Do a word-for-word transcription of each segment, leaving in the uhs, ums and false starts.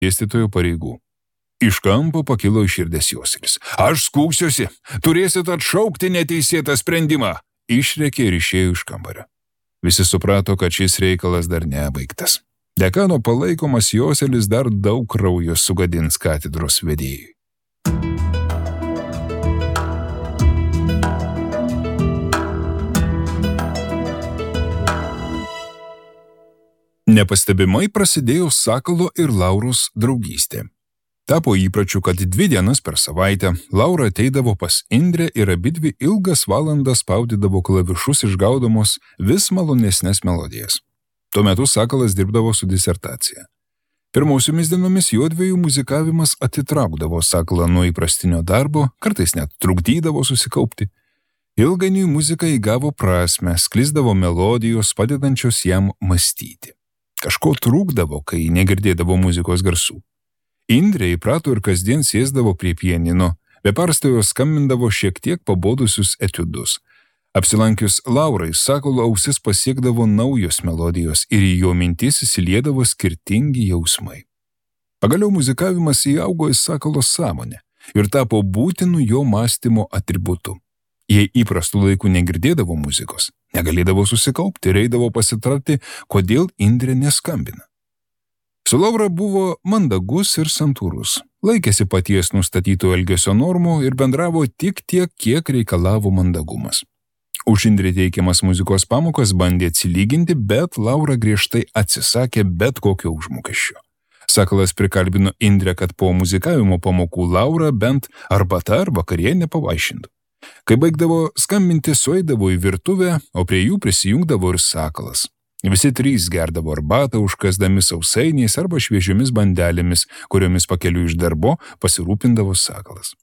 dėstytojo pareigų. Iš kampo pakilo iširdęs Joselis. Aš skūsiuosi, turėsit atšaukti neteisėtą sprendimą, išrėkė ir išėjo iš kambario. Visi suprato, kad šis reikalas dar nebaigtas. Dekano palaikomas Joselis dar daug kraujo sugadins katedros vedėjui. Nepastebimai prasidėjo Sakalo ir Lauros draugystė. Tapo įpračiu, kad dvi dienas per savaitę Laura ateidavo pas Indrę ir abidvi ilgas valandas spaudydavo klavišus išgaudamos vis malonesnes melodijas. Tuo metu Sakalas dirbdavo su disertacija. Pirmausiomis dienomis juodviejų muzikavimas atitraukdavo Sakalą nuo įprastinio darbo, kartais net trukdydavo susikaupti. Ilgainiui muzika įgavo prasmę, sklisdavo melodijos, padedančios jam mąstyti. Kažko trūkdavo, kai negirdėdavo muzikos garsų. Indrė įprato ir kasdien sėsdavo prie pianino, be perstojo skambindavo šiek tiek pabodusius etiudus. Apsilankius Laurai, Sakalo ausis pasiekdavo naujos melodijos ir į jo mintis įsiliedavo skirtingi jausmai. Pagaliau muzikavimas įaugo į Sakalo sąmonę ir tapo būtinu jo mąstymo atributu. Jei įprastų laikų negirdėdavo muzikos, negalėdavo susikaupti ir eidavo pasitarti, kodėl Indrė neskambina. Su Laura buvo mandagus ir santūrus, laikėsi paties nustatytų elgesio normų ir bendravo tik tiek, kiek reikalavo mandagumas. Už Indrė teikiamas muzikos pamokas bandė atsilyginti, bet Laura griežtai atsisakė bet kokio užmokesčio. Sakalas prikalbino Indrę, kad po muzikavimo pamokų Laura bent arbata ar vakarienę pavaišintų. Kai baigdavo skambinti, sueidavo į virtuvę, o prie jų prisijungdavo ir Sakalas. Visi trys gerdavo arbatą, užkasdami sausainiais arba šviežiomis bandelėmis, kuriomis pakeliu iš darbo pasirūpindavo Sakalas.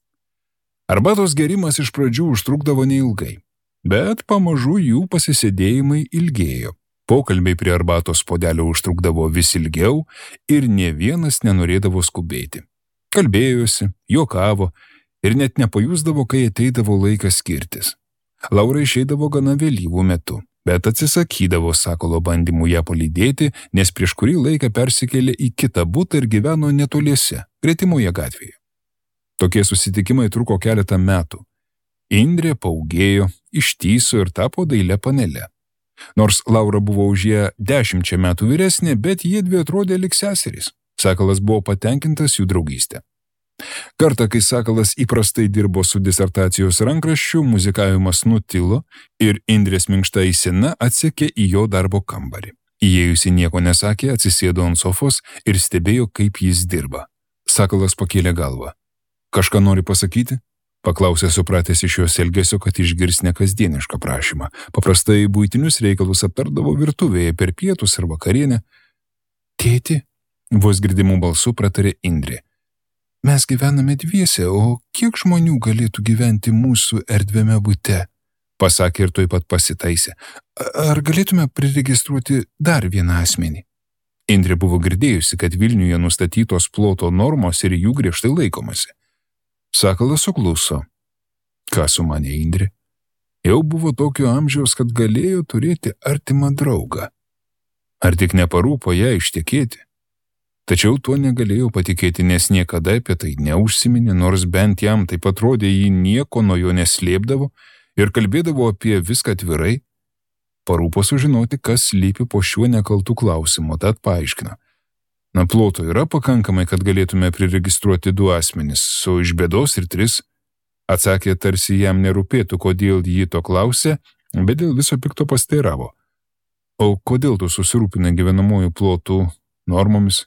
Arbatos gerimas iš pradžių užtrukdavo neilgai, bet pamažu jų pasisėdėjimai ilgėjo. Pokalbiai prie arbatos puodelio užtrukdavo vis ilgiau ir nė vienas nenorėdavo skubėti. Kalbėjosi, juokavo ir net nepajusdavo, kai ateidavo laikas skirtis. Laura išeidavo gana vėlyvų metu, bet atsisakydavo Sakalo bandymų ją palydėti, nes prieš kurį laiką persikėlė į kitą butą ir gyveno netoliese, gretimoje gatvėje. Tokie susitikimai truko keletą metų. Indrė paūgėjo, ištyso ir tapo daile panele. Nors Laura buvo už ją dešimčia metų vyresnė, bet jie dvi atrodė lyg seserys. Sakalas buvo patenkintas jų draugystę. Kartą, kai Sakalas įprastai dirbo su disertacijos rankraščiu, muzikavimas nutilo ir Indrės minkšta eisena atsekė į jo darbo kambarį. Įėjusi nieko nesakė, atsisėdo ant sofos ir stebėjo, kaip jis dirba. Sakalas pakėlė galvą. Kažką nori pasakyti? Paklausė, supratęs iš jos elgesio, kad išgirs nekasdienišką prašymą. Paprastai buitinius reikalus aptardavo virtuvėje per pietus ar vakarienę. Tėti, vos girdimų balsų pratarė Indrė. Mes gyvename dviese, o kiek žmonių galėtų gyventi mūsų erdviame bute? Pasakė ir tuoj pat pasitaisė. Ar galėtume priregistruoti dar vieną asmenį? Indrė buvo girdėjusi, kad Vilniuje nustatytos ploto normos ir jų griežtai laikomasi. Sakalas sukluso. Ką sumanė Indrė? Jau buvo tokio amžiaus, kad galėjo turėti artimą draugą. Ar tik neparūpo ją ištekėti? Tačiau tuo negalėjau patikėti, nes niekada apie tai neužsiminė, nors bent jam taip atrodė, jį nieko nuo jo neslėpdavo ir kalbėdavo apie viską atvirai. Parūpo sužinoti, kas slypi po šiuo nekaltų klausimu, tad paaiškino. Na, ploto yra pakankamai, kad galėtume priregistruoti du asmenis, o iš bėdos ir tris. Atsakė, tarsi jam nerūpėtų, kodėl jį to klausė, bet dėl viso pikto pasteiravo. O kodėl tu susirūpinai gyvenamųjų plotų normomis?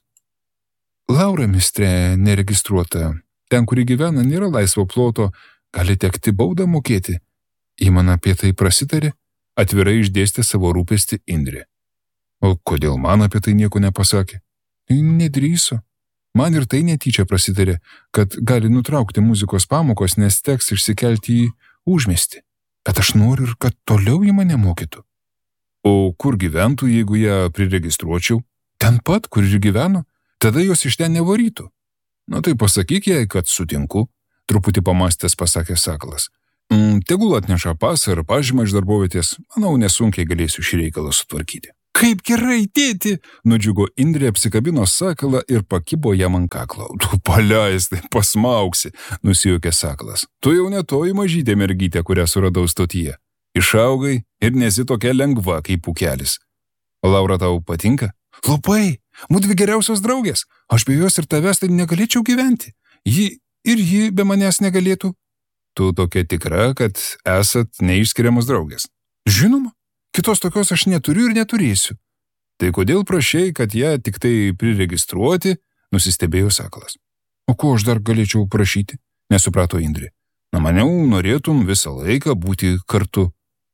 Laura mistre neregistruota. Ten, kuri gyvena, nėra laisvo ploto, gali tekti baudą mokėti. Ji man apie tai prasitarė, atvirai išdėstė savo rūpestį Indrė. O kodėl man apie tai nieko nepasakė? Nedrįso. Man ir tai netyčia prasitarė, kad gali nutraukti muzikos pamokos, nes teks išsikelti į užmiestį. Bet aš noriu ir kad toliau ji mane mokytų. O kur gyventų, jeigu ją priregistruočiau? Ten pat, kur ir gyveno. Tada jos iš ten nevarytų. Na tai pasakyk jai, kad sutinku, truputį pamastęs pasakė Sakalas. Mm, tegul atneša pasą ir pažymą iš darbovietės, manau, nesunkiai galėsiu šį reikalą sutvarkyti. Kaip gerai, tėti, nudžiugo Indrė, apsikabino sakalą ir pakibo jam ant kaklo. Tu paleistai, pasmauksi, nusijuokė sakalas. Tu jau netoji mažytė mergytė, kurią suradau stotyje. Išaugai ir nesi tokia lengva kaip pūkelis. Laura tau patinka? Labai, mūdvi geriausios draugės. Aš be jos ir tavęs tai negalėčiau gyventi. Ji ir ji be manęs negalėtų. Tu tokia tikra, kad esat neišskiriamos draugės. Žinoma. Kitos tokios aš neturiu ir neturėsiu. Tai kodėl prašei, kad ją tik tai priregistruoti, nusistebėjo sakalas. O ko aš dar galėčiau prašyti? Nesuprato Indrė. Na, maniau, norėtum visą laiką būti kartu.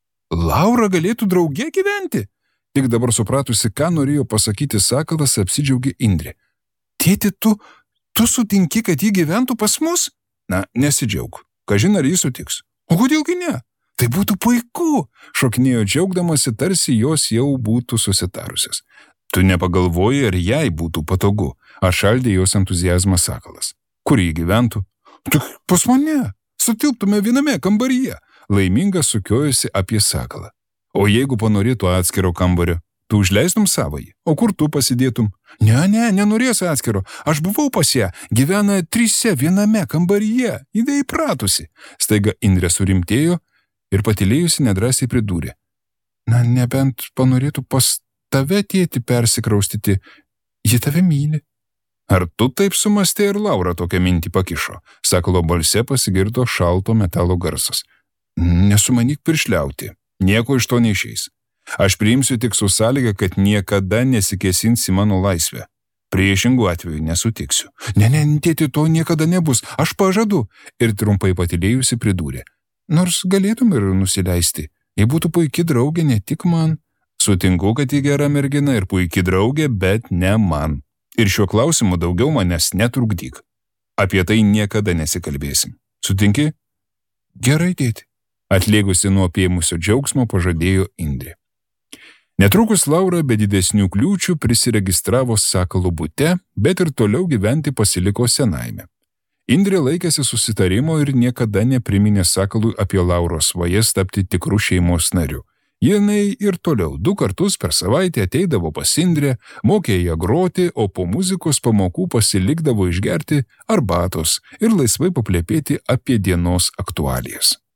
Laura galėtų drauge gyventi? Tik dabar supratusi, ką norėjo pasakyti sakalas, apsidžiaugė Indrė. Tėti, tu, tu sutinki, kad ji gyventų pas mus? Na, nesidžiaug. Kažin ar jis sutiks. O kodėlgi ne? Tai būtų puiku, šoknėjo džiaugdamasi, tarsi jos jau būtų susitarusios. Tu nepagalvoji, ar jai būtų patogu, atšaldė jos entuziazmą sakalas. Kur jį gyventų? Tik pas mane, sutilptume viename kambaryje, laimingas sukiojosi apie sakalą. O jeigu panorėtų atskiro kambario, tu užleistum savąjį, o kur tu pasidėtum? Ne, ne, nenorėsiu atskiro, aš buvau pas ją, gyvena trise viename kambaryje, įdai įpratusi. Staiga Indrė surimtėjo ir patylėjusi nedrąsiai pridūrė. Na, nebent panorėtų pas tave, tėti, persikraustyti, ji tave myli. Ar tu taip sumastė ir Laura tokią mintį pakišo? Sakalo balse pasigirdo šalto metalo garsas. Nesumanyk piršliauti, nieko iš to neišeis. Aš priimsiu tik su sąlyga, kad niekada nesikėsinsi mano laisvę. Priešingų atveju nesutiksiu. Ne, ne, tėti, to niekada nebus, aš pažadu. Ir trumpai patylėjusi pridūrė. Nors galėtum ir nusileisti. Ji būtų puikiai draugė ne tik man. Sutinku, kad ji gera mergina ir puikiai draugė, bet ne man. Ir šiuo klausimu daugiau manęs netrukdyk. Apie tai niekada nesikalbėsim. Sutinki? Gerai, tėti. Atlėgusi nuo apėmusio džiaugsmo pažadėjo Indrė. Netrukus Laura be didesnių kliūčių prisiregistravo sakalo bute, bet ir toliau gyventi pasiliko senaime. Indrė laikėsi susitarimo ir niekada nepriminė sakalui apie Lauros svajas tapti tikrų šeimos nariu. Jinai ir toliau du kartus per savaitę ateidavo pas Indrę, mokė ją groti, o po muzikos pamokų pasilikdavo išgerti arbatos ir laisvai paplepėti apie dienos aktualijas.